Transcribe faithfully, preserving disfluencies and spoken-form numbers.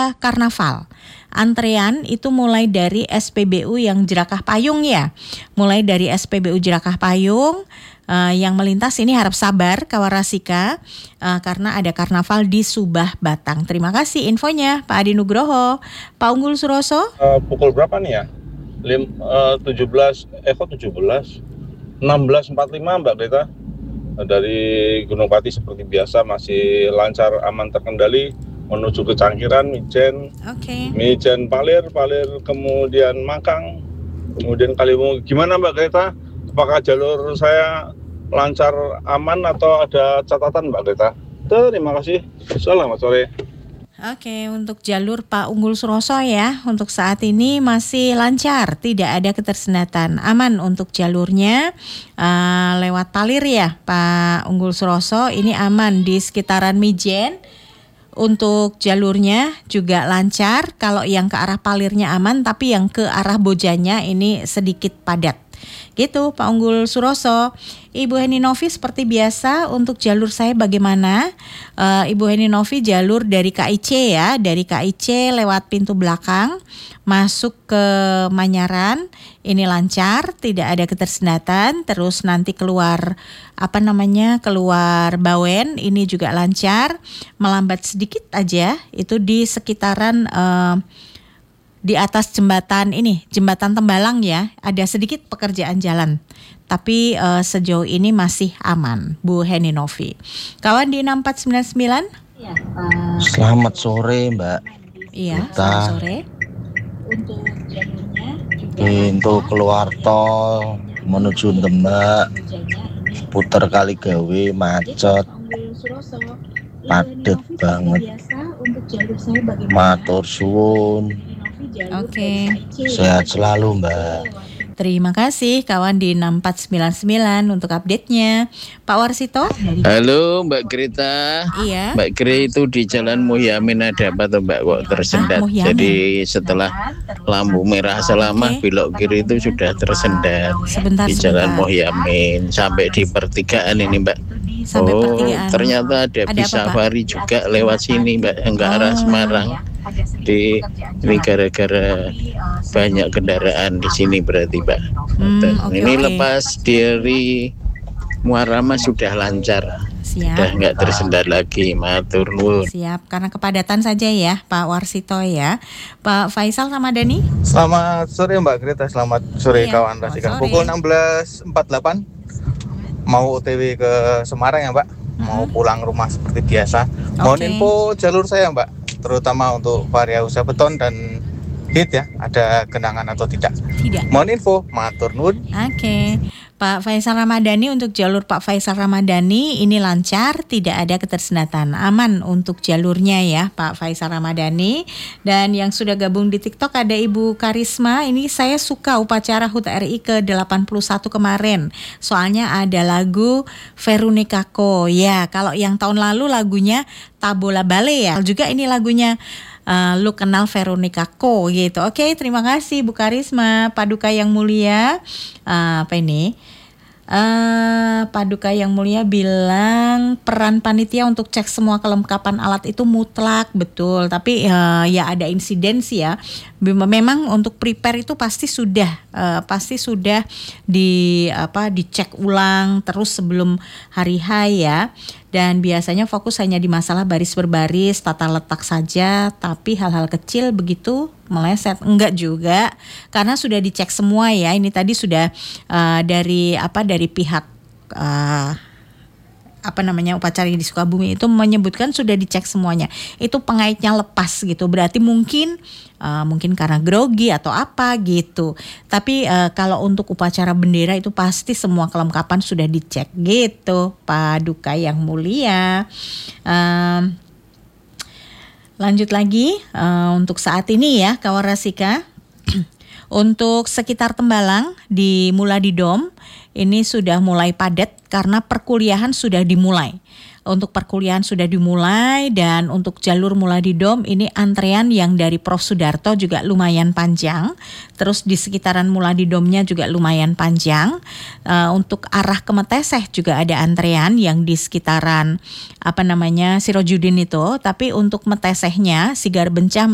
pasca karnaval. Antrean itu mulai dari S P B U yang Jerakah Payung ya. Mulai dari S P B U Jerakah Payung uh, yang melintas ini harap sabar Kawarasika uh, karena ada karnaval di Subah Batang. Terima kasih infonya Pak Adi Nugroho. Pak Unggul Suroso. Uh, pukul berapa nih ya? Lim, uh, tujuh belas, eh kok tujuh belas? enam belas empat puluh lima Mbak Greta. Uh, dari Gunung Pati seperti biasa masih lancar, aman, terkendali. Menuju ke Cangkiran, Mijen, okay. Mijen Palir, Palir kemudian Makang, kemudian Kaliwungu. Gimana Mbak Greta? Apakah jalur saya lancar, aman atau ada catatan Mbak Greta? Terima kasih. Selamat sore. Oke, untuk jalur Pak Unggul Suroso ya, untuk saat ini masih lancar, tidak ada ketersendatan, aman untuk jalurnya uh, lewat Palir ya Pak Unggul Suroso, ini aman di sekitaran Mijen. Untuk jalurnya juga lancar, kalau yang ke arah Palirnya aman, tapi yang ke arah Bojanya ini sedikit padat. Gitu Pak Unggul Suroso. Ibu Heni Novi seperti biasa untuk jalur saya bagaimana? Uh, Ibu Heni Novi jalur dari K I C ya, dari K I C lewat pintu belakang masuk ke Manyaran ini lancar, tidak ada ketersendatan. Terus nanti keluar apa namanya keluar Bawen ini juga lancar, melambat sedikit aja itu di sekitaran uh, di atas jembatan ini, jembatan Tembalang ya, ada sedikit pekerjaan jalan. Tapi uh, sejauh ini masih aman, Bu Heni Novi. Kawan di enam empat sembilan sembilan. Ya, uh, selamat sore Mbak. Iya, selamat sore. Untuk jalurnya juga pintu keluar tol menuju Demak, putar Kaligawe macet, padet banget. Matur suwun. Oke. Okay. Sehat selalu Mbak. Terima kasih kawan di enam empat sembilan sembilan untuk update-nya. Pak Warsito. Halo Mbak Greta. Iya. Mbak Greta itu di Jalan Muhyamin ada apa tuh Mbak kok tersendat? Ah, jadi setelah lampu merah selama okay. belok kiri itu sudah tersendat. Sebentar, di Jalan Muhyamin sampai di pertigaan ini Mbak. Sampai oh pertigaan. Ternyata ada, ada bis safari juga lewat sini Mbak, enggak oh. arah Semarang. Di ini gara-gara banyak kendaraan di sini berarti Mbak. Hmm, okay, ini okay. lepas dari Muarama sudah lancar. Siap. Sudah nggak tersendat lagi, matur nuwun. Siap, karena kepadatan saja ya Pak Warsito ya. Pak Faisal Ramadhani. Selamat sore Mbak Greta, selamat sore iya, kawan Rasika. Pukul enam belas empat puluh delapan mau O T W ke Semarang ya Mbak. Hmm. Mau pulang rumah seperti biasa. Mohon okay. info jalur saya Mbak, terutama untuk Varia Usaha Beton dan Hit ya, ada genangan atau tidak? Tidak. Mohon info, matur nuwun. Oke, okay. Pak Faisal Ramadhani, untuk jalur Pak Faisal Ramadhani ini lancar, tidak ada ketersendatan, aman untuk jalurnya ya Pak Faisal Ramadhani. Dan yang sudah gabung di TikTok ada Ibu Karisma, ini saya suka upacara H U T R I ke delapan puluh satu kemarin, soalnya ada lagu Veronica Ko ya. Kalau yang tahun lalu lagunya Tabola Bale ya, juga ini lagunya Uh, lu kenal Veronica Ko gitu. Oke, okay, terima kasih Bu Karisma. Paduka yang mulia, uh, apa ini? Uh, Paduka yang mulia bilang peran panitia untuk cek semua kelengkapan alat itu mutlak, betul. Tapi uh, ya ada insidensi ya. Memang untuk prepare itu pasti sudah, uh, pasti sudah di apa dicek ulang terus sebelum hari H ya. Dan biasanya fokus hanya di masalah baris berbaris, tata letak saja, tapi hal-hal kecil begitu meleset enggak juga, karena sudah dicek semua ya. Ini tadi sudah uh, dari apa dari pihak uh, apa namanya upacara di Sukabumi itu menyebutkan sudah dicek semuanya. Itu pengaitnya lepas gitu. Berarti mungkin uh, mungkin karena grogi atau apa gitu. Tapi uh, kalau untuk upacara bendera itu pasti semua kelengkapan sudah dicek gitu, Paduka yang mulia. Um, lanjut lagi uh, untuk saat ini ya Kawarasika. Untuk sekitar Tembalang di Muladidom ini sudah mulai padat karena perkuliahan sudah dimulai. Untuk perkuliahan sudah dimulai dan untuk jalur Muladidom ini antrean yang dari Profesor Sudarto juga lumayan panjang. Terus di sekitaran Muladidomnya juga lumayan panjang. Uh, untuk arah ke Meteseh juga ada antrean yang di sekitaran apa namanya Sirojudin itu. Tapi untuk Metesehnya Sigar Bencah